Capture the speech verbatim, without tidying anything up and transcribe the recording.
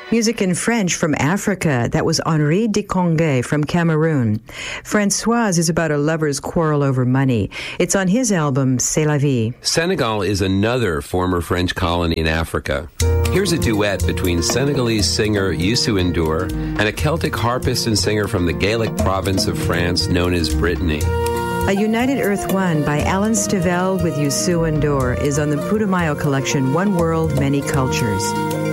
Music in French from Africa. That was Henri Dikongue from Cameroon. Françoise is about a lover's quarrel over money. It's on his album, C'est la vie. Senegal is another former French colony in Africa. Here's a duet between Senegalese singer Youssou N'Dour and a Celtic harpist and singer from the Gaelic province of France known as Brittany. A United Earth One by Alan Stivell with Youssou N'Dour is on the Putumayo collection, One World, Many Cultures.